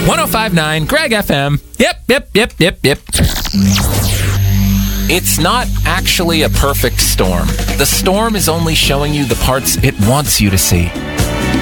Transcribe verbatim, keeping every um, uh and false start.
one oh five point nine Greg F M. Yep, yep, yep, yep, yep. It's not actually a perfect storm. The storm is only showing you the parts it wants you to see.